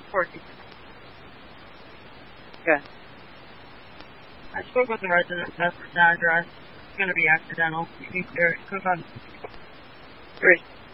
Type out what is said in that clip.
Corky. Good. I spoke with the resident. That's the address. It's going to be accidental. You can click on 3.